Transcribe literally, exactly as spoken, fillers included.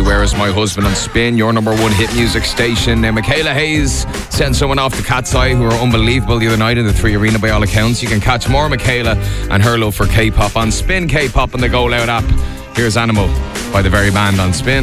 Where Is My Husband on Spin, your number one hit music station. Now, Michaela Hayes sent someone off to Cat's Eye who were unbelievable the other night in the Three Arena by all accounts. You can catch more Michaela and her love for K-pop on Spin K-pop on the Go Loud app. Here's Animal by the very band on Spin.